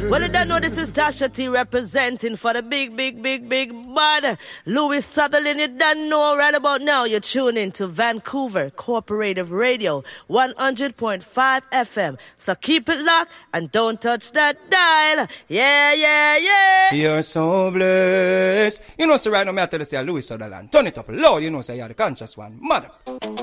Well, you don't know this is Tasha T representing for the big bad Louis Sutherland. You don't know right about now. You're tuning to Vancouver Cooperative Radio 100.5 FM. So keep it locked and don't touch that dial. Yeah. You're so blessed. You know, so right now, I tell you, say Louis Sutherland. Turn it up loud. You know, say you're the conscious one. Mother.